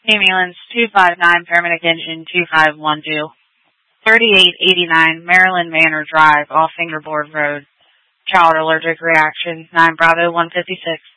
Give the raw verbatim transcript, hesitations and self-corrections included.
Ambulance two five nine, paramedic engine two five one two. thirty-eight eighty-nine, Maryland Manor Drive, off Fingerboard Road. Child allergic reaction, nine Bravo one fifty-six.